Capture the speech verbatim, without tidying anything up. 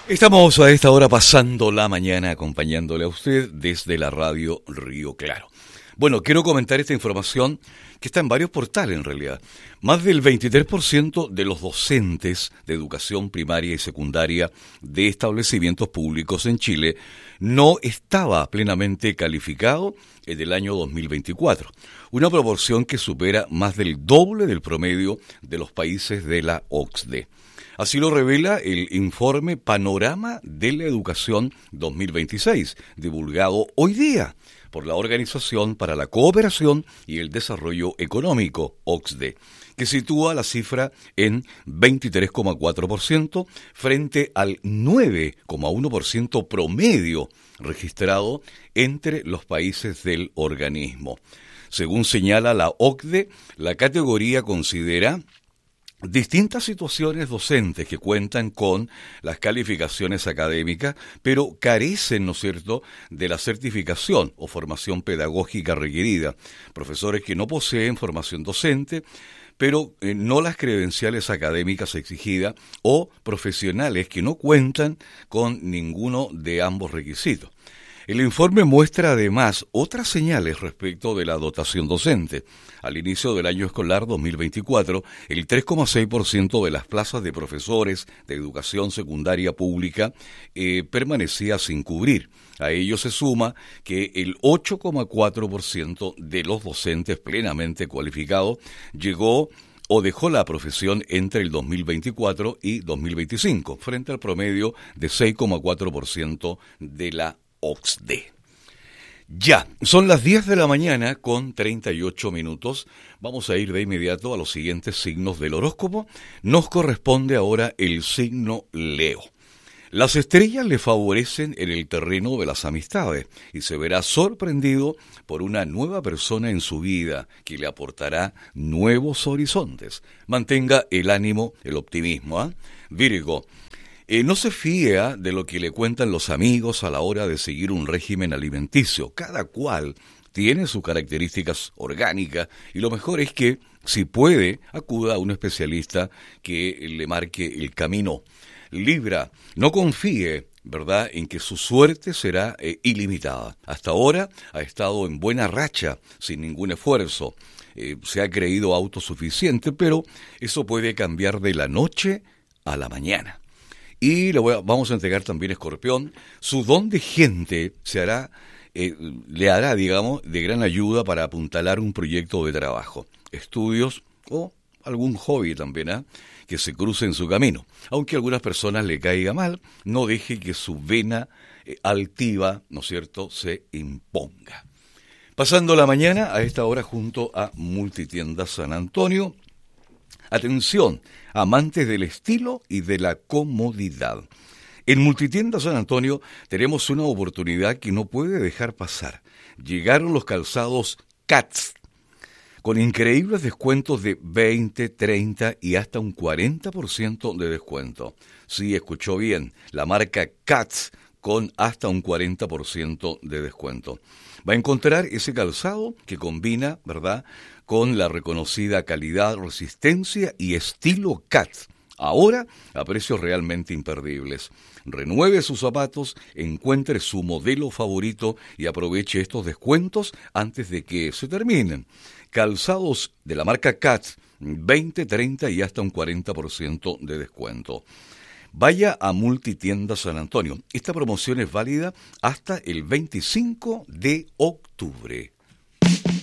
Estamos a esta hora pasando la mañana acompañándole a usted desde la radio Río Claro. Bueno, quiero comentar esta información que está en varios portales en realidad. Más del veintitrés por ciento de los docentes de educación primaria y secundaria de establecimientos públicos en Chile no estaba plenamente calificado en el año dos mil veinticuatro, una proporción que supera más del doble del promedio de los países de la O C D E. Así lo revela el informe Panorama de la Educación dos mil veintiséis, divulgado hoy día por la Organización para la Cooperación y el Desarrollo Económico, O C D E, que sitúa la cifra en veintitrés coma cuatro por ciento frente al nueve coma uno por ciento promedio registrado entre los países del organismo. Según señala la O C D E, la categoría considera distintas situaciones docentes que cuentan con las calificaciones académicas, pero carecen, ¿no es cierto?, de la certificación o formación pedagógica requerida. Profesores que no poseen formación docente, pero eh, no las credenciales académicas exigidas, o profesionales que no cuentan con ninguno de ambos requisitos. El informe muestra además otras señales respecto de la dotación docente. Al inicio del año escolar dos mil veinticuatro, el tres coma seis por ciento de las plazas de profesores de educación secundaria pública eh, permanecía sin cubrir. A ello se suma que el ocho coma cuatro por ciento de los docentes plenamente cualificados llegó o dejó la profesión entre el dos mil veinticuatro y dos mil veinticinco, frente al promedio de seis coma cuatro por ciento de la O C D E. Ya, son las diez de la mañana con treinta y ocho minutos. Vamos a ir de inmediato a los siguientes signos del horóscopo. Nos corresponde ahora el signo Leo. Las estrellas le favorecen en el terreno de las amistades y se verá sorprendido por una nueva persona en su vida que le aportará nuevos horizontes. Mantenga el ánimo, el optimismo, ¿eh? Virgo. Eh, no se fía de lo que le cuentan los amigos a la hora de seguir un régimen alimenticio. Cada cual tiene sus características orgánicas y lo mejor es que, si puede, acuda a un especialista que le marque el camino. Libra, no confíe, ¿verdad?, en que su suerte será eh, ilimitada. Hasta ahora ha estado en buena racha, sin ningún esfuerzo. Eh, se ha creído autosuficiente, pero eso puede cambiar de la noche a la mañana. Y le voy a, vamos a entregar también, Escorpión, su don de gente se hará, eh, le hará, digamos, de gran ayuda para apuntalar un proyecto de trabajo, estudios o algún hobby también, ¿eh? que se cruce en su camino. Aunque a algunas personas le caiga mal, no deje que su vena eh, altiva, ¿no es cierto?, se imponga. Pasando la mañana a esta hora junto a Multitiendas San Antonio. Atención, amantes del estilo y de la comodidad. En Multitiendas San Antonio tenemos una oportunidad que no puede dejar pasar. Llegaron los calzados Kats, con increíbles descuentos de veinte, treinta y hasta un cuarenta por ciento de descuento. Sí, escuchó bien, la marca Kats con hasta un cuarenta por ciento de descuento. Va a encontrar ese calzado que combina, ¿verdad?, con la reconocida calidad, resistencia y estilo Kats. Ahora a precios realmente imperdibles. Renueve sus zapatos, encuentre su modelo favorito y aproveche estos descuentos antes de que se terminen. Calzados de la marca Kats, veinte, treinta y hasta un cuarenta por ciento de descuento. Vaya a Multitiendas San Antonio. Esta promoción es válida hasta el veinticinco de octubre.